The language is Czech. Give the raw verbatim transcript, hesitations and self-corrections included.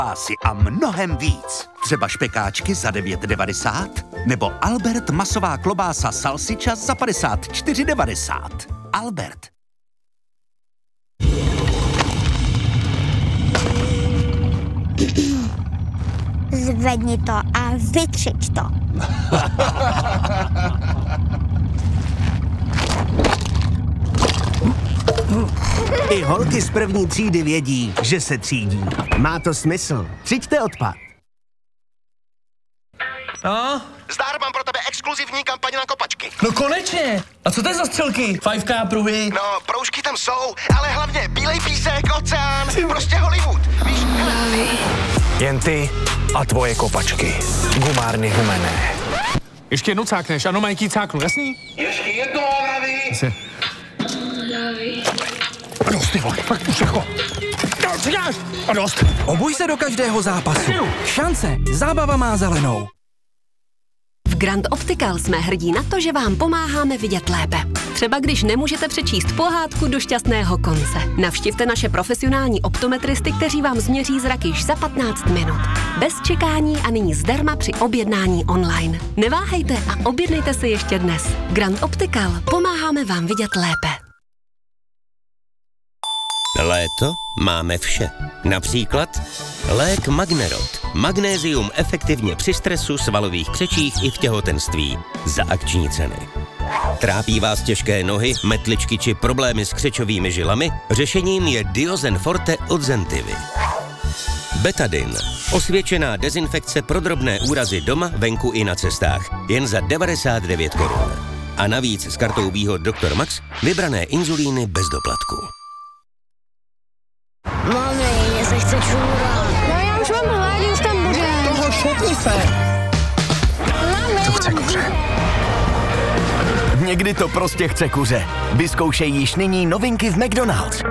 Asi a mnohem víc. Třeba špekáčky za devět devadesát nebo Albert masová klobása salsiča za padesát čtyři devadesát. Albert. Zvedni to a vytřič to. I holky z první třídy vědí, že se třídí. Má to smysl. Třiďte odpad. No? Zdár, mám pro tebe exkluzivní kampaň na kopačky. No konečně! A co to je za střelky? five K pruhy? No, proužky tam jsou, ale hlavně bílej písek, oceán, prostě Hollywood. Víš, hele. Jen ty a tvoje kopačky. Gumárny humené. Ještě jednou cákneš, ano, Majký, cáknu, jasný? Ještě jednou, hlavy. Asi. A dost, ty vole, fakt už jako. No, co děláš? A dost. Obuj se do každého zápasu. Šance, zábava má zelenou. V Grand Optical jsme hrdí na to, že vám pomáháme vidět lépe. Třeba když nemůžete přečíst pohádku do šťastného konce. Navštivte naše profesionální optometristy, kteří vám změří zrak již za patnáct minut. Bez čekání a nyní zdarma při objednání online. Neváhejte a objednejte si ještě dnes. Grand Optical. Pomáháme vám vidět lépe. Léto máme vše. Například lék Magnerot. Magnézium efektivně při stresu, svalových křečích i v těhotenství. Za akční ceny. Trápí vás těžké nohy, metličky či problémy s křečovými žilami? Řešením je Diozen Forte od Zentivy. Betadin. Osvědčená dezinfekce pro drobné úrazy doma, venku i na cestách. Jen za devadesát devět korun. A navíc s kartou výhod doktor Max vybrané inzulíny bez doplatku. Mami, mě se chce čůrat. No já už mám hlad, už tam bude. Toho šupni se. Mami. To chce kuře. Někdy to prostě chce kuře. Vyzkoušej již nyní novinky v McDonald's.